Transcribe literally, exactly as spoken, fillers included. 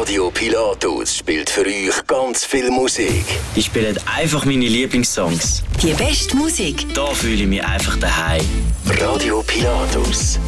Radio Pilatus spielt für euch ganz viel Musik. Die spielen einfach meine Lieblingssongs. Die beste Musik. Da fühle ich mich einfach daheim. Radio Pilatus.